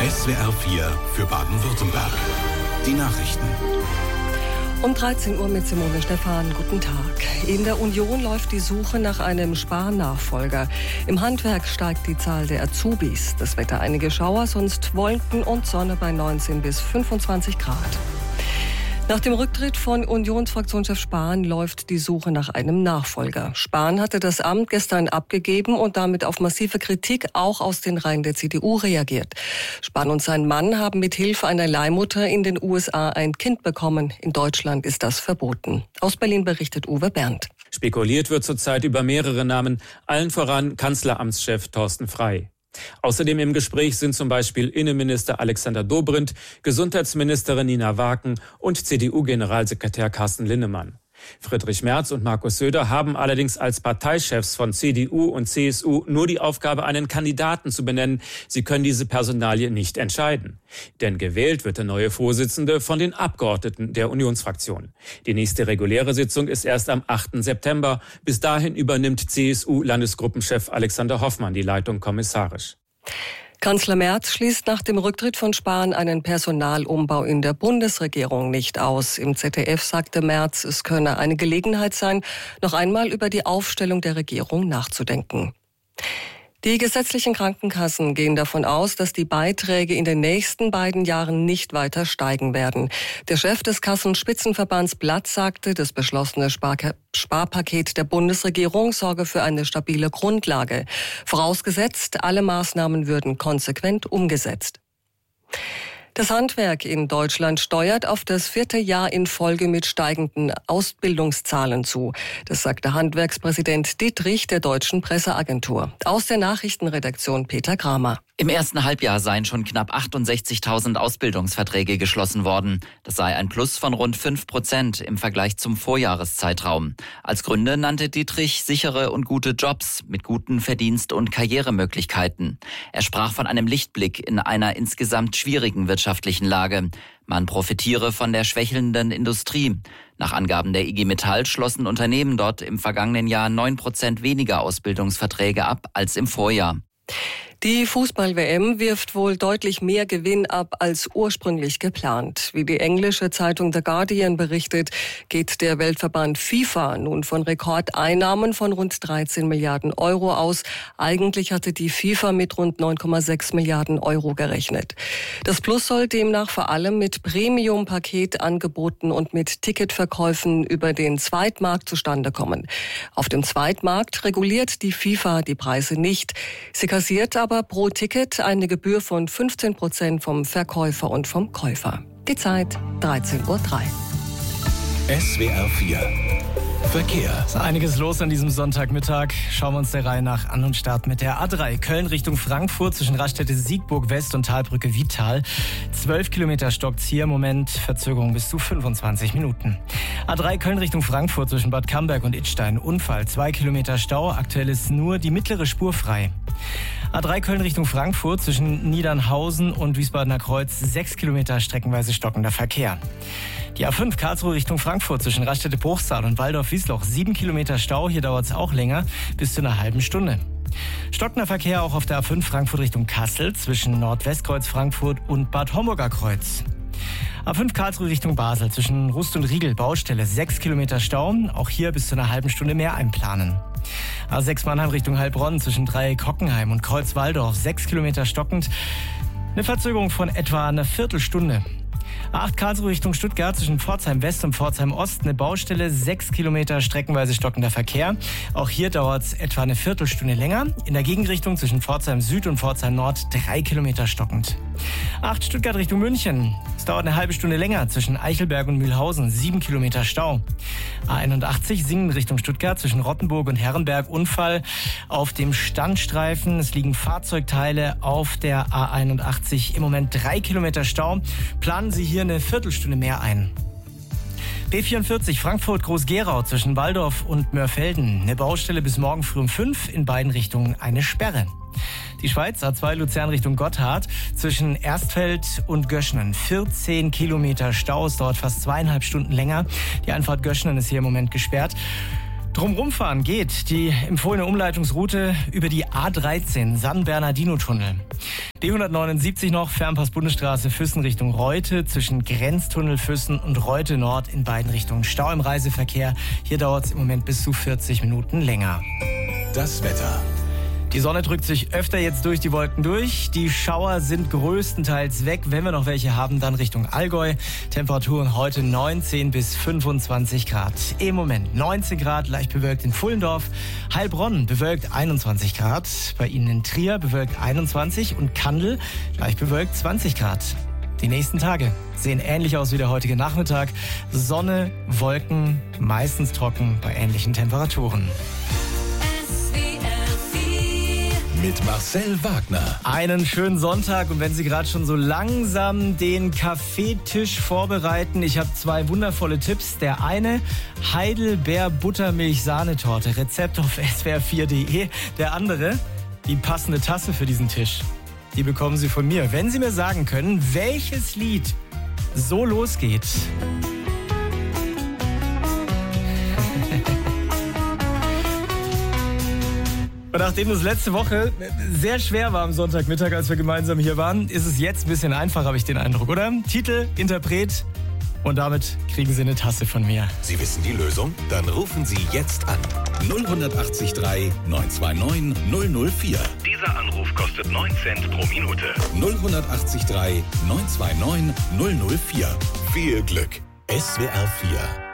SWR 4 für Baden-Württemberg. Die Nachrichten. Um 13 Uhr mit Simone Stephan. Guten Tag. In der Union läuft die Suche nach einem Spahn-Nachfolger. Im Handwerk steigt die Zahl der Azubis. Das Wetter einige Schauer, sonst Wolken und Sonne bei 19 bis 25 Grad. Nach dem Rücktritt von Unionsfraktionschef Spahn läuft die Suche nach einem Nachfolger. Spahn hatte das Amt gestern abgegeben und damit auf massive Kritik auch aus den Reihen der CDU reagiert. Spahn und sein Mann haben mit Hilfe einer Leihmutter in den USA ein Kind bekommen. In Deutschland ist das verboten. Aus Berlin berichtet Uwe Berndt. Spekuliert wird zurzeit über mehrere Namen, allen voran Kanzleramtschef Thorsten Frey. Außerdem im Gespräch sind zum Beispiel Innenminister Alexander Dobrindt, Gesundheitsministerin Nina Waken und CDU-Generalsekretär Carsten Linnemann. Friedrich Merz und Markus Söder haben allerdings als Parteichefs von CDU und CSU nur die Aufgabe, einen Kandidaten zu benennen. Sie können diese Personalie nicht entscheiden. Denn gewählt wird der neue Vorsitzende von den Abgeordneten der Unionsfraktion. Die nächste reguläre Sitzung ist erst am 8. September. Bis dahin übernimmt CSU-Landesgruppenchef Alexander Hoffmann die Leitung kommissarisch. Kanzler Merz schließt nach dem Rücktritt von Spahn einen Personalumbau in der Bundesregierung nicht aus. Im ZDF sagte Merz, es könne eine Gelegenheit sein, noch einmal über die Aufstellung der Regierung nachzudenken. Die gesetzlichen Krankenkassen gehen davon aus, dass die Beiträge in den nächsten beiden Jahren nicht weiter steigen werden. Der Chef des Kassenspitzenverbands Blatt sagte, das beschlossene Sparpaket der Bundesregierung sorge für eine stabile Grundlage. Vorausgesetzt, alle Maßnahmen würden konsequent umgesetzt. Das Handwerk in Deutschland steuert auf das 4. Jahr in Folge mit steigenden Ausbildungszahlen zu. Das sagte Handwerkspräsident Dittrich der Deutschen Presseagentur. Aus der Nachrichtenredaktion Peter Kramer. Im ersten Halbjahr seien schon knapp 68.000 Ausbildungsverträge geschlossen worden. Das sei ein Plus von rund 5% im Vergleich zum Vorjahreszeitraum. Als Gründe nannte Dittrich sichere und gute Jobs mit guten Verdienst- und Karrieremöglichkeiten. Er sprach von einem Lichtblick in einer insgesamt schwierigen wirtschaftlichen Lage. Man profitiere von der schwächelnden Industrie. Nach Angaben der IG Metall schlossen Unternehmen dort im vergangenen Jahr 9% weniger Ausbildungsverträge ab als im Vorjahr. Die Fußball-WM wirft wohl deutlich mehr Gewinn ab als ursprünglich geplant. Wie die englische Zeitung The Guardian berichtet, geht der Weltverband FIFA nun von Rekordeinnahmen von rund 13 Milliarden Euro aus. Eigentlich hatte die FIFA mit rund 9,6 Milliarden Euro gerechnet. Das Plus soll demnach vor allem mit Premium-Paketangeboten und mit Ticketverkäufen über den Zweitmarkt zustande kommen. Auf dem Zweitmarkt reguliert die FIFA die Preise nicht. Sie kassiert aber pro Ticket eine Gebühr von 15% vom Verkäufer und vom Käufer. Die Zeit 13:03 Uhr. SWR 4 Verkehr. Ist einiges los an diesem Sonntagmittag. Schauen wir uns der Reihe nach an und starten mit der A3 Köln Richtung Frankfurt zwischen Raststätte Siegburg West und Talbrücke Vital. 12 Kilometer stockt's hier im Moment, Verzögerung bis zu 25 Minuten. A3 Köln Richtung Frankfurt zwischen Bad Camberg und Idstein. Unfall, 2 Kilometer Stau. Aktuell ist nur die mittlere Spur frei. A3 Köln Richtung Frankfurt zwischen Niedernhausen und Wiesbadener Kreuz 6 Kilometer streckenweise stockender Verkehr. Die A5 Karlsruhe Richtung Frankfurt zwischen Raststätte Bruchsal und Waldorf-Wiesloch 7 Kilometer Stau. Hier dauert es auch länger, bis zu einer halben Stunde. Stockender Verkehr auch auf der A5 Frankfurt Richtung Kassel zwischen Nordwestkreuz Frankfurt und Bad Homburger Kreuz. A5 Karlsruhe Richtung Basel zwischen Rust und Riegel Baustelle 6 Kilometer Stau. Auch hier bis zu einer halben Stunde mehr einplanen. A6 Mannheim Richtung Heilbronn zwischen Dreieck Hockenheim und Kreuz Walldorf 6 Kilometer stockend. Eine Verzögerung von etwa einer Viertelstunde. A8 Karlsruhe Richtung Stuttgart zwischen Pforzheim West und Pforzheim Ost eine Baustelle, 6 Kilometer streckenweise stockender Verkehr. Auch hier dauert es etwa eine Viertelstunde länger. In der Gegenrichtung zwischen Pforzheim Süd und Pforzheim Nord 3 Kilometer stockend. A8 Stuttgart Richtung München. Es dauert eine halbe Stunde länger zwischen Eichelberg und Mühlhausen, 7 Kilometer Stau. A81 Singen Richtung Stuttgart zwischen Rottenburg und Herrenberg. Unfall auf dem Standstreifen. Es liegen Fahrzeugteile auf der A81. Im Moment 3 Kilometer Stau. Planen Sie hier eine Viertelstunde mehr ein. B44 Frankfurt Groß-Gerau zwischen Walldorf und Mörfelden. Eine Baustelle bis morgen früh um 5, in beiden Richtungen eine Sperre. Die Schweiz A2 Luzern Richtung Gotthard zwischen Erstfeld und Göschnen. 14 Kilometer Stau, es dauert fast 2,5 Stunden länger. Die Einfahrt Göschnen ist hier im Moment gesperrt. Drumrum fahren geht die empfohlene Umleitungsroute über die A13 San Bernardino-Tunnel. D179 noch, Fernpass Bundesstraße Füssen Richtung Reute, zwischen Grenztunnel Füssen und Reute Nord in beiden Richtungen. Stau im Reiseverkehr. Hier dauert es im Moment bis zu 40 Minuten länger. Das Wetter. Die Sonne drückt sich öfter jetzt durch die Wolken durch. Die Schauer sind größtenteils weg. Wenn wir noch welche haben, dann Richtung Allgäu. Temperaturen heute 19 bis 25 Grad. Im Moment 19 Grad, leicht bewölkt in Pfullendorf. Heilbronn bewölkt 21 Grad. Bei Ihnen in Trier bewölkt 21 und Kandel leicht bewölkt 20 Grad. Die nächsten Tage sehen ähnlich aus wie der heutige Nachmittag. Sonne, Wolken, meistens trocken bei ähnlichen Temperaturen. Mit Marcel Wagner. Einen schönen Sonntag und wenn Sie gerade schon so langsam den Kaffeetisch vorbereiten, ich habe 2 wundervolle Tipps. Der eine, Heidelbeer-Buttermilch-Sahnetorte, Rezept auf swr4.de. Der andere, die passende Tasse für diesen Tisch. Die bekommen Sie von mir, wenn Sie mir sagen können, welches Lied so losgeht. Und nachdem das letzte Woche sehr schwer war am Sonntagmittag, als wir gemeinsam hier waren, ist es jetzt ein bisschen einfacher, habe ich den Eindruck, oder? Titel, Interpret und damit kriegen Sie eine Tasse von mir. Sie wissen die Lösung? Dann rufen Sie jetzt an. 0183 929 004. Dieser Anruf kostet 9 Cent pro Minute. 0183 929 004. Viel Glück. SWR 4